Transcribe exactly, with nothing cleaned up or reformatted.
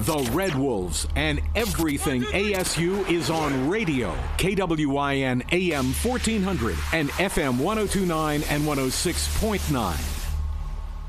The Red Wolves and everything A S U is on radio. K W I N A M fourteen hundred and F M one oh two point nine and one oh six point nine.